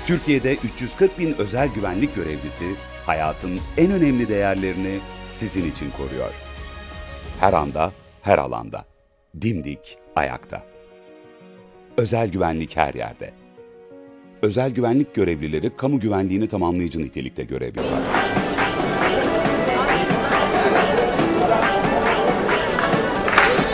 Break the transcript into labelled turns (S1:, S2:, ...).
S1: Türkiye'de 340 bin özel güvenlik görevlisi hayatın en önemli değerlerini sizin için koruyor. Her anda, her alanda. Dimdik ayakta. Özel güvenlik her yerde. Özel güvenlik görevlileri kamu güvenliğini tamamlayıcı nitelikte görev yapar.